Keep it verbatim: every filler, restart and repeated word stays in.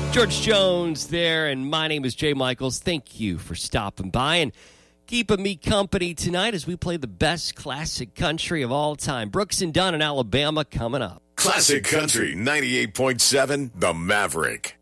George Jones there, and my name is Jay Michaels. Thank you for stopping by and keeping me company tonight as we play the best classic country of all time. Brooks and Dunn in Alabama coming up. Classic Country ninety-eight point seven, The Maverick.